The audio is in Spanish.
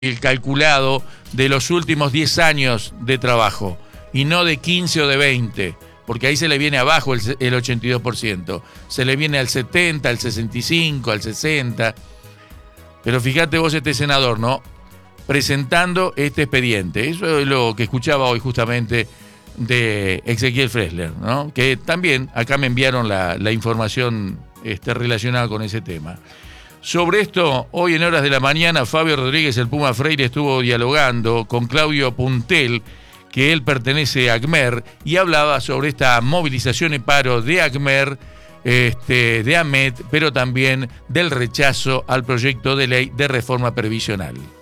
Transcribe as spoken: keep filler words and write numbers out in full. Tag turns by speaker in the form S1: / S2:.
S1: el calculado de los últimos diez años de trabajo y no de quince o de veinte, porque ahí se le viene abajo el, el ochenta y dos por ciento, se le viene al setenta, al sesenta y cinco, al sesenta. Pero fíjate vos este senador, ¿no? Presentando este expediente. Eso es lo que escuchaba hoy justamente de Ezequiel Fresler, ¿no? Que también acá me enviaron la, la información este, relacionada con ese tema. Sobre esto, hoy en horas de la mañana, Fabio Rodríguez, el Puma Freire, estuvo dialogando con Claudio Puntel, que él pertenece a ACMER, y hablaba sobre esta movilización y paro de ACMER, este, de AMET, pero también del rechazo al proyecto de ley de reforma previsional.